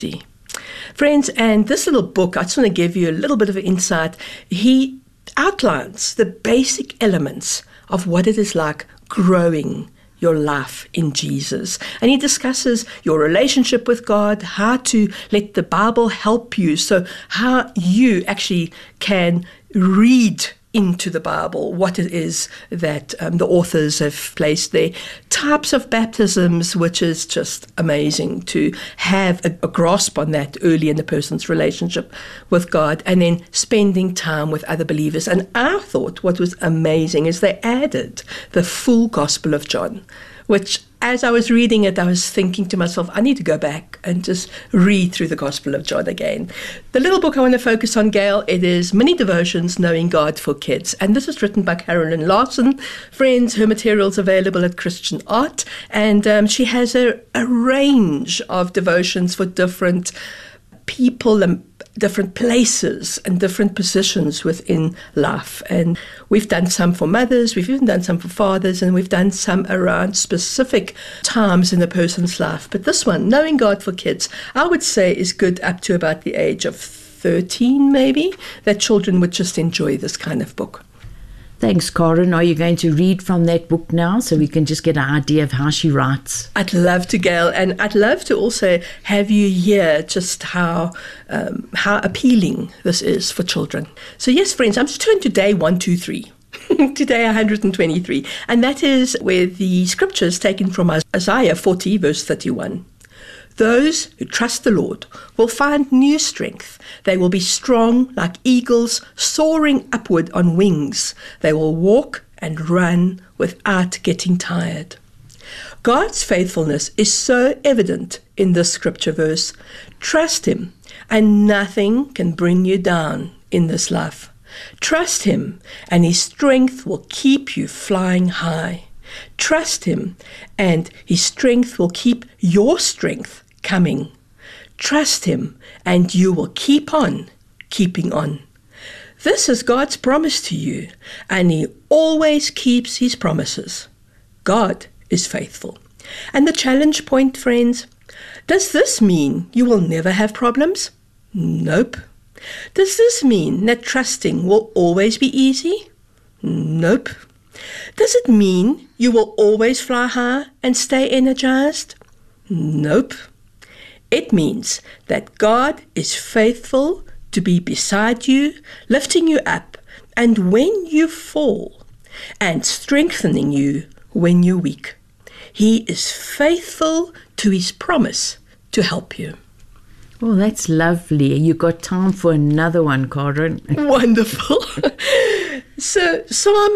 Friends, and this little book, I just want to give you a little bit of an insight. He outlines the basic elements of what it is like growing your life in Jesus. And he discusses your relationship with God, how to let the Bible help you, so how you actually can read into the Bible what it is that the authors have placed there. Types of baptisms, which is just amazing to have a grasp on that early in a person's relationship with God, and then spending time with other believers. And I thought what was amazing is they added the full Gospel of John, which, as I was reading it, I was thinking to myself, I need to go back and just read through the Gospel of John again. The little book I want to focus on, Gail, it is Mini Devotions, Knowing God for Kids. And this is written by Carolyn Larson. Friends, her material's available at Christian Art. And she has a range of devotions for different people and different places and different positions within life. And we've done some for mothers, we've even done some for fathers, and we've done some around specific times in a person's life. But this one, Knowing God for Kids, I would say is good up to about the age of 13 maybe, that children would just enjoy this kind of book. Thanks, Karen. Are you going to read from that book now so we can just get an idea of how she writes? I'd love to, Gail, and I'd love to also have you hear just how appealing this is for children. So yes, friends, I'm just turning to day 123. Today 123, and that is where the scripture is taken from Isaiah 40 verse 31. Those who trust the Lord will find new strength. They will be strong like eagles, soaring upward on wings. They will walk and run without getting tired. God's faithfulness is so evident in this scripture verse. Trust Him, and nothing can bring you down in this life. Trust Him, and His strength will keep you flying high. Trust Him, and His strength will keep your strength coming. Trust Him, and you will keep on keeping on. This is God's promise to you, and He always keeps His promises. God is faithful. And the challenge point, friends, does this mean you will never have problems? Nope. Does this mean that trusting will always be easy? Nope. Does it mean you will always fly high and stay energized? Nope. It means that God is faithful to be beside you, lifting you up, and when you fall, and strengthening you when you're weak. He is faithful to His promise to help you. Oh, that's lovely. You got time for another one, Karen. Wonderful. So Psalm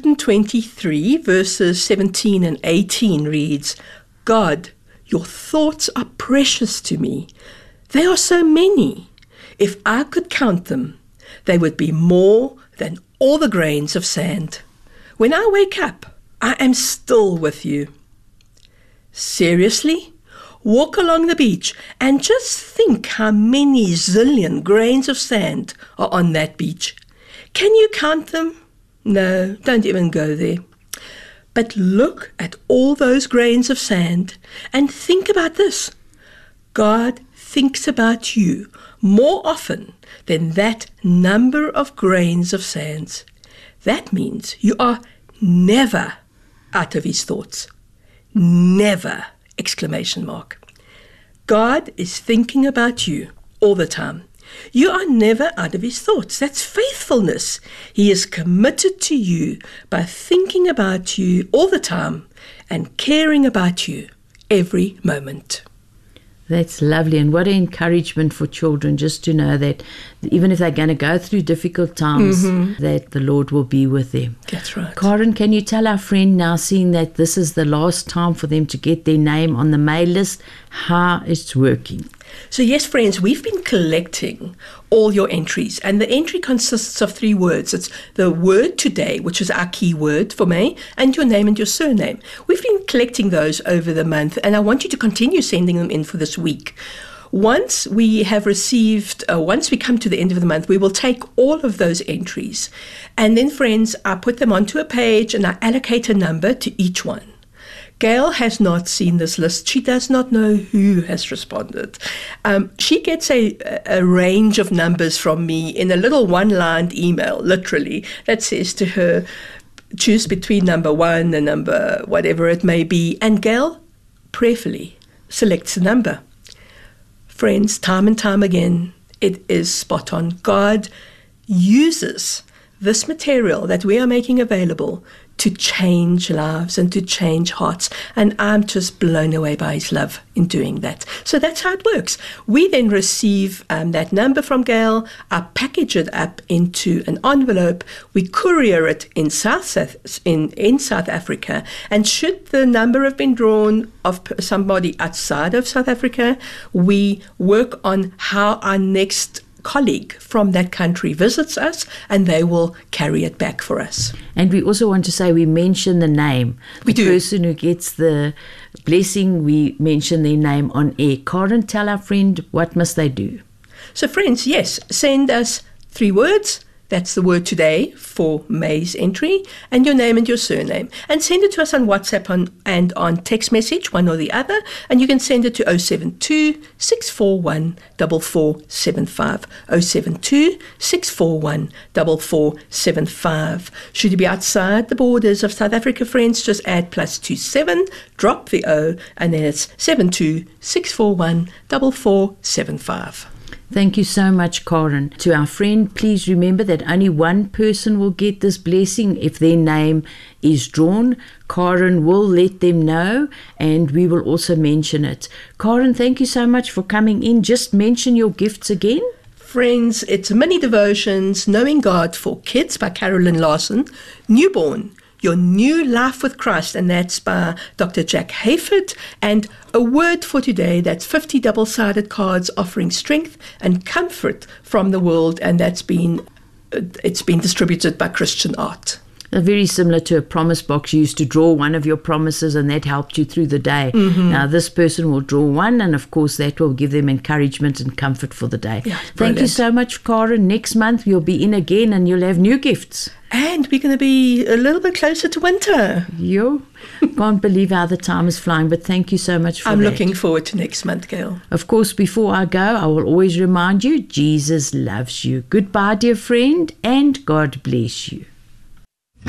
123 verses 17 and 18 reads, God, your thoughts are precious to me. They are so many. If I could count them, they would be more than all the grains of sand. When I wake up, I am still with you. Seriously? Walk along the beach and just think how many zillion grains of sand are on that beach. Can you count them? No, don't even go there. But look at all those grains of sand and think about this. God thinks about you more often than that number of grains of sand. That means you are never out of His thoughts. Never! Exclamation mark. God is thinking about you all the time. You are never out of His thoughts. That's faithfulness. He is committed to you by thinking about you all the time and caring about you every moment. That's lovely, and what an encouragement for children just to know that even if they're going to go through difficult times, that the Lord will be with them. That's right. Karen, can you tell our friend now, seeing that this is the last time for them to get their name on the mail list, how it's working? So yes, friends, we've been collecting all your entries, and the entry consists of 3 words. It's the word today, which is our key word for May, and your name and your surname. We've been collecting those over the month, and I want you to continue sending them in for this week. Once we have received, once we come to the end of the month, we will take all of those entries, and then, friends, I put them onto a page and I allocate a number to each one. Gail has not seen this list. She does not know who has responded. She gets a range of numbers from me in a little one-lined email, literally, that says to her, choose between number 1 and number whatever it may be. And Gail prayerfully selects a number. Friends, time and time again, it is spot on. God uses this material that we are making available to change lives and to change hearts. And I'm just blown away by his love in doing that. So that's how it works. We then receive that number from Gail. I package it up into an envelope. We courier it in South Africa. And should the number have been drawn of somebody outside of South Africa, we work on how our next colleague from that country visits us, and they will carry it back for us. And we also want to say we mention the name. We do. The person who gets the blessing, we mention their name on air. Karen, tell our friend, what must they do? So friends, yes, send us 3 words. That's the word today for May's entry, and your name and your surname. And send it to us on WhatsApp and on text message, one or the other. And you can send it to 072 641 4475. 072 641 4475. Should you be outside the borders of South Africa, friends, just add +27, drop the O, and then it's 72 641 4475. Thank you so much, Karen. To our friend, please remember that only one person will get this blessing if their name is drawn. Karen will let them know, and we will also mention it. Karen, thank you so much for coming in. Just mention your gifts again. Friends, it's Mini Devotions, Knowing God for Kids by Carolyn Larson. Newborn, Your New Life with Christ, and that's by Dr. Jack Hayford. And a word for today, that's 50 double-sided cards offering strength and comfort from the world, and it's been distributed by Christian Art. Very similar to a promise box. You used to draw one of your promises and that helped you through the day. Mm-hmm. Now this person will draw one, and of course that will give them encouragement and comfort for the day. Yeah, thank you so much, Karen. Next month you'll be in again and you'll have new gifts. And we're going to be a little bit closer to winter. You can't believe how the time is flying, but thank you so much for that. I'm looking forward to next month, Gail. Of course, before I go, I will always remind you, Jesus loves you. Goodbye, dear friend, and God bless you.